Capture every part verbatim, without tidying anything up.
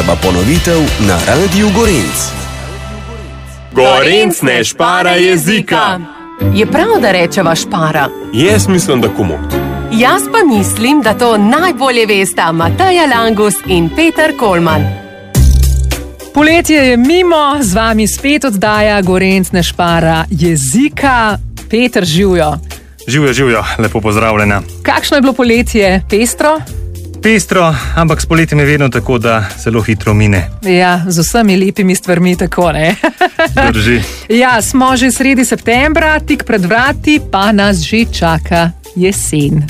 pa ponovitev na Radiu Gorenc. Gorenc ne špara jezika. Je prav, da rečeva špara? Jaz mislim, da komot. Jaz pa mislim, da to najbolje vesta Mateja Langus in Peter Kolman. Poletje je mimo, z vami spet oddaja Gorenc ne špara jezika. Peter, živjo. Živjo, živjo, lepo pozdravljena. Kakšno je bilo poletje? Pestro? Pestro, ampak s poletjem je vedno tako, da zelo hitro mine. Ja, z vsemi lepimi stvarmi tako, ne? Drži. Ja, smo že sredi septembra, tik pred vrati, pa nas že čaka jesen.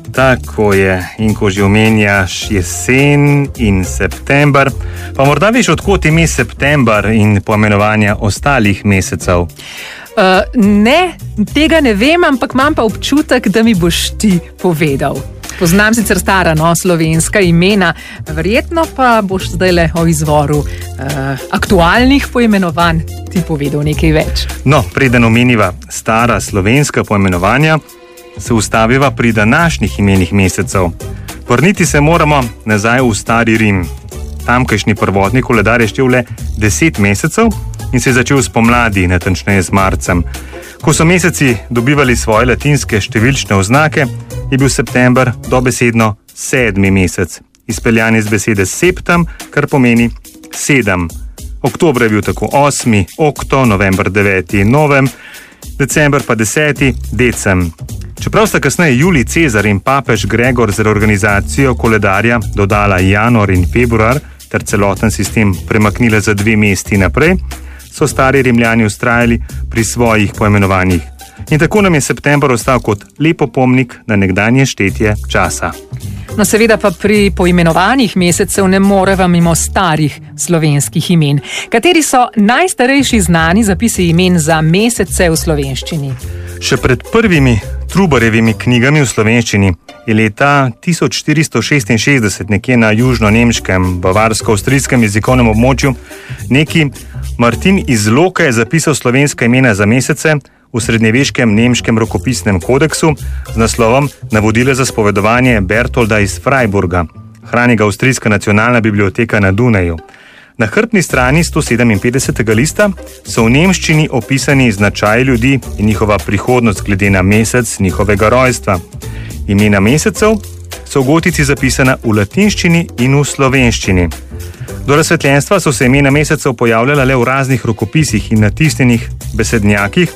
Tako je, in ko že omenjaš jesen in september, pa morda veš, odkot ime september in poimenovanja ostalih mesecev? Uh, ne, tega ne vem, ampak imam pa občutek, da mi boš ti povedal. Poznam sicer stara, no, slovenska imena, verjetno pa boš zdaj le o izvoru uh, aktualnih poimenovanj ti povedal nekaj več. No, preden omeniva stara slovenska poimenovanja, se ustaviva pri današnjih imenih mesecev. Vrniti se moramo nazaj v stari Rim. Tamkajšnji prvotni koledar je štel le deset mesecev in se je začel spomladi, natančneje z marcem. Ko so meseci dobivali svoje latinske številčne oznake, je bil september dobesedno sedmi mesec, izpeljan iz besede septem, kar pomeni sedem. Oktober je bil tako osmi, okto, november deveti, novem, december pa deseti, decem. Čeprav sta kasneje Julij Cezar in papež Gregor za organizacijo koledarja dodala januar in februar ter celoten sistem premaknila za dve mesti naprej, so stari Rimljani vztrajali pri svojih poimenovanjih. In tako nam je september ostal kot lep opomnik na nekdanje štetje časa. No, seveda pa pri poimenovanjih mesecev ne moreva mimo starih slovenskih imen. Kateri so najstarejši znani zapisi imen za mesece v slovenščini? Še pred prvimi Trubarjevimi knjigami v slovenščini je leta tisoč štiristo šestinšestdeset nekje na južno-nemškem, bavarsko-avstrijskem jezikovnem območju neki Martin iz Loke je zapisal slovenska imena za mesece v srednjeveškem nemškem rokopisnem kodeksu z naslovom Navodila za spovedovanje Bertolda iz Freiburga. Hrani ga Avstrijska nacionalna biblioteka na Dunaju. Na hrbtni strani sto sedeminpetdesetega lista so v nemščini opisani značaji ljudi in njihova prihodnost glede na mesec njihovega rojstva. Imena mesecev so v gotici zapisana v latinščini in v slovenščini. Do razsvetljenstva so se imena mesecev pojavljala le v raznih rokopisih in natisnjenih besednjakih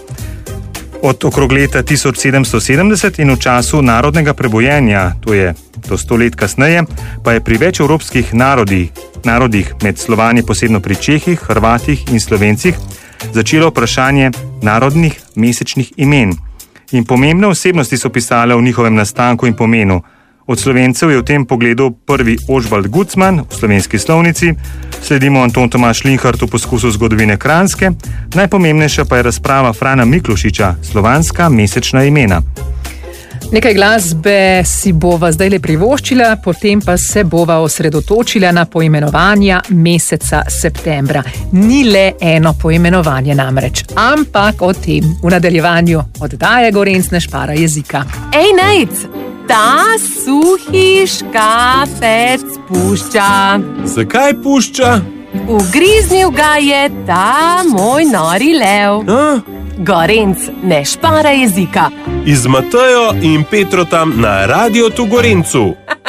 od okrog leta tisoč sedemsto sedemdeset in v času narodnega prebojenja, to je do sto let kasneje, pa je pri več evropskih narodih, narodih med Slovani, posebno pri Čehih, Hrvatih in Slovencih, začelo vprašanje narodnih mesečnih imen. In pomembne osebnosti so pisale v njihovem nastanku in pomenu. Od Slovencev je v tem pogledu prvi Ožbalt Gucman v Slovenski slovnici, sledimo Anton Tomaž Linhart v poskusu zgodovine Kranjske, najpomembnejša pa je razprava Frana Miklošiča, slovanska mesečna imena. Nekaj glasbe si bova zdaj le privoščila, potem pa se bova osredotočila na poimenovanja meseca septembra. Ni le eno poimenovanje namreč, ampak o tem v nadaljevanju oddaje Gorenc ne špara jezika. Ej, Nejc! Ta suhi škafec pušča. Zakaj pušča? Ugriznil ga je ta moj nori lev. A? Gorenc ne špara jezika. Iz Matejo in Petro tam na Radio tu Gorencu.